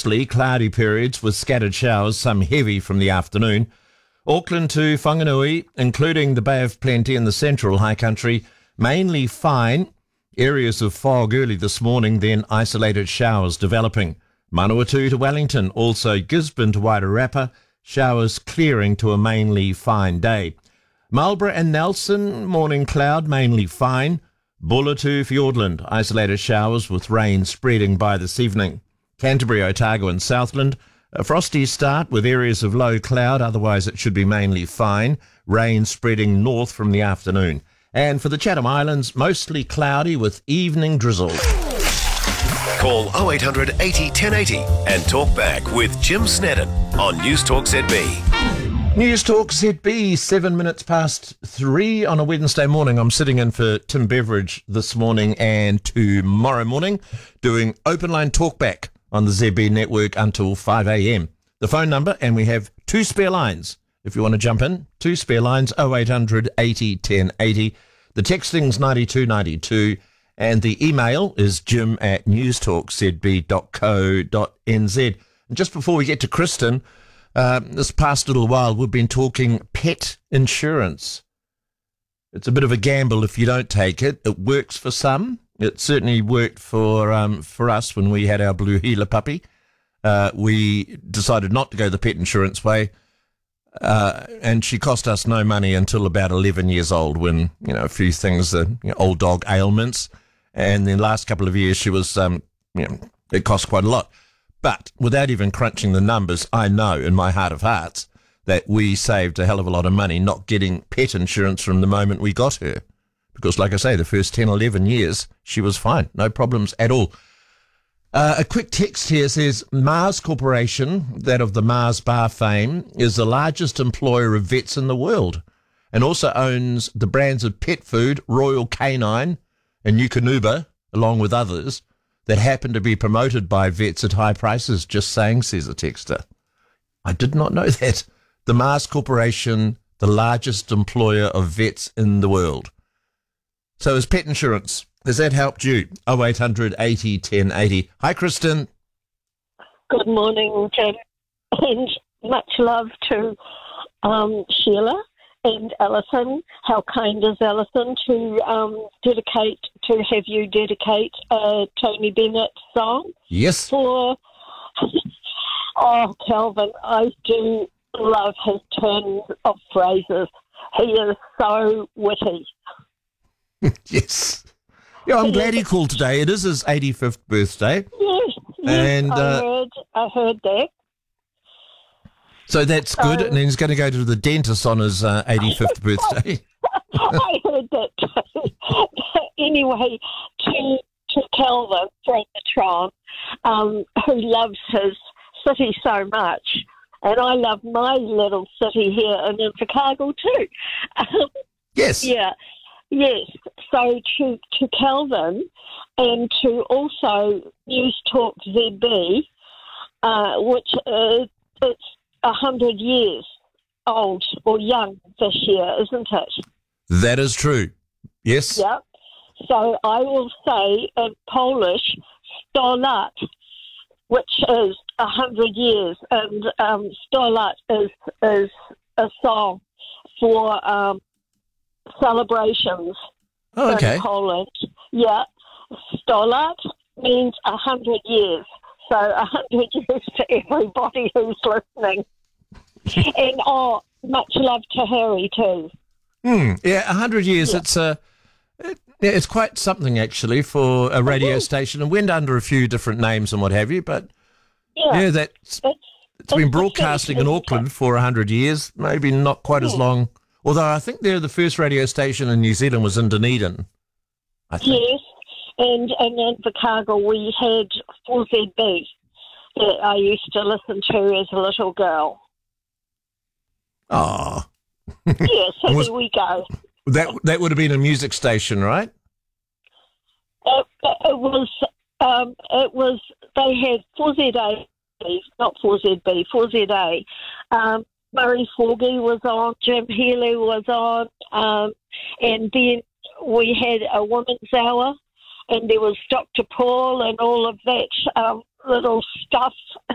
mostly cloudy periods with scattered showers, some heavy from the afternoon. Auckland to Whanganui, including the Bay of Plenty and the central high country, mainly fine. Areas of fog early this morning, then isolated showers developing. Manawatu to Wellington, also Gisborne to Wairarapa, showers clearing to a mainly fine day. Marlborough and Nelson, morning cloud, mainly fine. Bulla to Fiordland, isolated showers with rain spreading by this evening. Canterbury, Otago and Southland, a frosty start with areas of low cloud, otherwise it should be mainly fine. Rain spreading north from the afternoon. And for the Chatham Islands, mostly cloudy with evening drizzle. Call 0800 80 1080 and talk back with Jim Snedden on News Talk ZB. News Talk ZB, 7 minutes past 3 on a Wednesday morning. I'm sitting in for Tim Beveridge this morning and tomorrow morning doing open line talkback on the ZB network until 5 a.m. The phone number, and we have 2 spare lines. If you want to jump in, 2 spare lines, 0800 80 1080. The texting's 9292, and the email is jim@newstalkzb.co.nz. And just before we get to Kristen, this past little while we've been talking pet insurance. It's a bit of a gamble if you don't take it. It works for some. It certainly worked for us when we had our blue heeler puppy. We decided not to go the pet insurance way. And she cost us no money until about 11 years old when, a few things, old dog ailments. And the last couple of years she was, it cost quite a lot. But without even crunching the numbers, I know in my heart of hearts that we saved a hell of a lot of money not getting pet insurance from the moment we got her. Because like I say, the first 10, 11 years, she was fine. No problems at all. A quick text here says, Mars Corporation, that of the Mars bar fame, is the largest employer of vets in the world and also owns the brands of pet food, Royal Canine and Eukanuba, along with others, that happen to be promoted by vets at high prices. Just saying, says a texter. I did not know that. The Mars Corporation, the largest employer of vets in the world. So is pet insurance. Has that helped you? 0800 80 1080. Hi, Kristen. Good morning, Jim, and much love to Sheila and Alison. How kind is Alison to have you dedicate a Tony Bennett song? Yes. For Calvin, I do love his turn of phrases. He is so witty. Yes. Yeah, I'm glad he called today. It is his 85th birthday. Yes, and I heard that. So that's good. And then he's going to go to the dentist on his 85th birthday. I heard that too. Anyway, to Calvin from the Tron, who loves his city so much, and I love my little city here in Invercargill too. Yes. Yeah. Yes, so to Calvin and to also News Talk ZB, which it's 100 years old or young this year, isn't it? That is true. Yes. Yep. So I will say in Polish, 100 lat, which is 100 years, and 100 lat is a song for celebrations in Poland. Yeah. 100 lat means 100 years. So 100 years to everybody who's listening. And much love to Harry too. Yeah, 100 years. Yeah. It's quite something actually for a radio station. It went under a few different names and what have you, but it's been broadcasting in Auckland for 100 years. Maybe not quite as long. Although I think the first radio station in New Zealand was in Dunedin, I think. Yes, and in Invercargill we had 4ZB that I used to listen to as a little girl. Oh. Yeah, so there we go. That would have been a music station, right? It was, they had 4ZA, not 4ZB, 4ZA. Murray Forgy was on, Jim Healy was on, and then we had a women's hour, and there was Dr. Paul and all of that little stuff